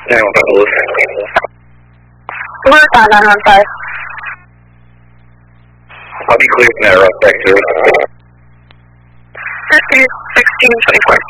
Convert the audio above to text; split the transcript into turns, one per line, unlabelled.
Verify 915.
I'll be clear from that right back to
50, 16, 24.